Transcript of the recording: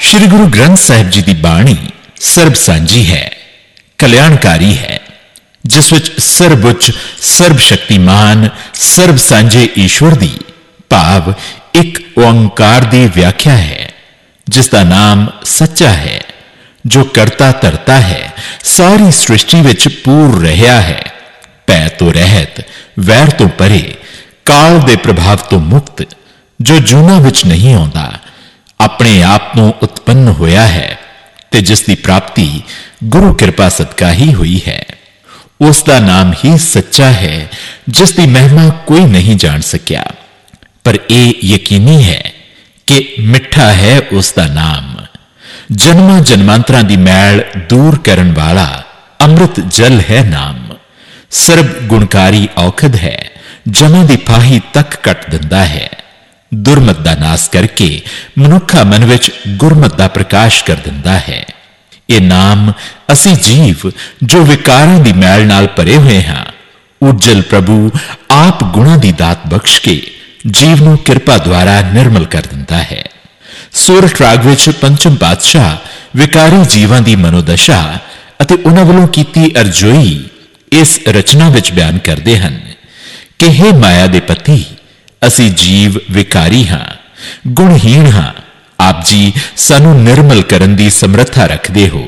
श्री गुरु ग्रंथ साहिब जी की बाणी सर्ब सांझी है, कल्याणकारी है, जिस विच सर्ब उच्च, सर्ब शक्तिमान, सर्ब सांझे ईश्वर दी भाव एक ओंकार दी व्याख्या है, जिसका नाम सच्चा है, जो करता धरता है, सारी सृष्टि विच पूर रहा है, भै तो रहत, वैर तो परे, काल दे प्रभाव तो मुक्त, जो जूना विच नहीं आउंदा, अपने आप तो उत्पन्न होया है ते जिसकी प्राप्ति गुरु कृपा सदका ही हुई है। उसका नाम ही सच्चा है, जिसकी महिमा कोई नहीं जान सकिया, पर यह यकीनी है कि मिठा है उसका नाम। जन्मां जन्मांतरां दी मैल दूर करन वाला अमृत जल है नाम। सर्ब गुणकारी औखद है, जमा दी फाही तक कट दिंदा है। दुर्मत दा नाश करके मनुखा मन विच गुरमत दा प्रकाश कर दिंदा है। ये नाम असी जीव जो विकारां दी मैल नाल भरे हुए हां, उज्जल प्रभु आप गुणां दी दात बख्श के जीव नूं किरपा द्वारा निर्मल कर दिंदा है। सोरठ राग विच पंचम पातशाह विकारी जीवां दी मनोदशा अते उन्हां वल्लों कीती अरजोई इस रचना विच बयान करदे हन कि हे माया दे पति, असी जीव विकारी हां, गुणहीन हां, आप जी सानू निर्मल करन दी समर्था रखदे हो।